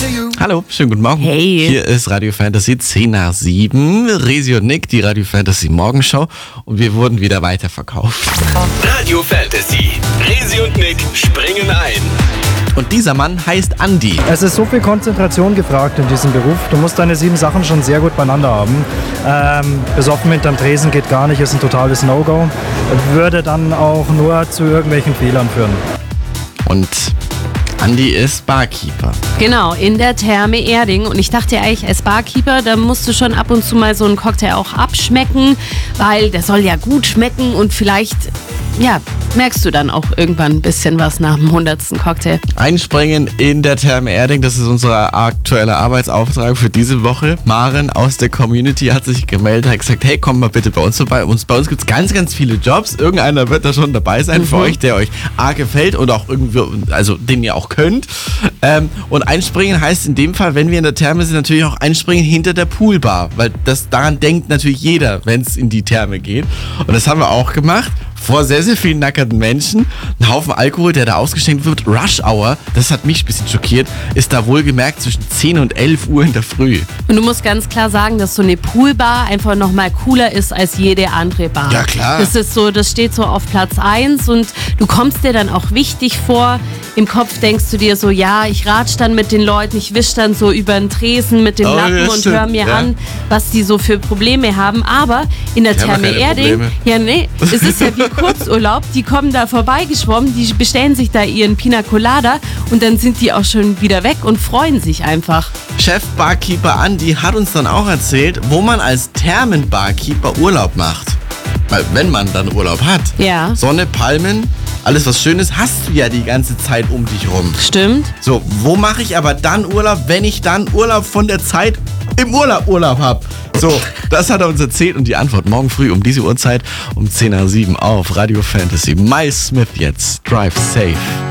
Hallo, schönen guten Morgen. Hey. Hier ist Radio Fantasy 10 nach 7. Resi und Nick, die Radio Fantasy Morgenshow. Und wir wurden wieder weiterverkauft. Radio Fantasy. Resi und Nick springen ein. Und dieser Mann heißt Andi. Es ist so viel Konzentration gefragt in diesem Beruf. Du musst deine 7 Sachen schon sehr gut beieinander haben. Besoffen hinterm Tresen geht gar nicht, ist ein totales No-Go. Würde dann auch nur zu irgendwelchen Fehlern führen. Und Andi ist Barkeeper. Genau, in der Therme Erding. Und ich dachte eigentlich, als Barkeeper, da musst du schon ab und zu mal so einen Cocktail auch abschmecken, weil der soll ja gut schmecken und vielleicht, ja, merkst du dann auch irgendwann ein bisschen was nach dem 100. Cocktail. Einspringen in der Therme Erding, das ist unser aktueller Arbeitsauftrag für diese Woche. Maren aus der Community hat sich gemeldet, hat gesagt, hey, komm mal bitte bei uns vorbei. Bei uns gibt es ganz, ganz viele Jobs. Irgendeiner wird da schon dabei sein für euch, der euch arg gefällt und auch irgendwie, also den ihr auch könnt. Und einspringen heißt in dem Fall, wenn wir in der Therme sind, natürlich auch einspringen hinter der Poolbar, weil daran denkt natürlich jeder, wenn es in die Therme geht. Und das haben wir auch gemacht. Vor sehr, sehr vielen nackerten Menschen. Ein Haufen Alkohol, der da ausgeschenkt wird. Rush Hour, das hat mich ein bisschen schockiert, ist da wohlgemerkt zwischen 10 und 11 Uhr in der Früh. Und du musst ganz klar sagen, dass so eine Poolbar einfach nochmal cooler ist als jede andere Bar. Ja, klar. Das ist so, das steht so auf Platz 1 und du kommst dir dann auch wichtig vor. Im Kopf denkst du dir so, ja, ich ratsch dann mit den Leuten, ich wisch dann so über den Tresen mit dem Lappen ja, und stimmt. hör mir Ja. an, was die so für Probleme haben. Aber in der Die haben Therme keine Erding, Probleme. ja nee, es ist ja wie Kurzurlaub, die kommen da vorbeigeschwommen, die bestellen sich da ihren Pina Colada und dann sind die auch schon wieder weg und freuen sich einfach. Chef-Barkeeper Andi hat uns dann auch erzählt, wo man als Thermenbarkeeper Urlaub macht. Weil wenn man dann Urlaub hat. Ja. Sonne, Palmen, alles was schön ist, hast du ja die ganze Zeit um dich rum. Stimmt. So, wo mache ich aber dann Urlaub, wenn ich dann Urlaub von der Zeit im Urlaub habe? So, das hat er uns erzählt und die Antwort morgen früh um diese Uhrzeit um 10 nach 7 auf Radio Fantasy. Miles Smith jetzt, Drive Safe.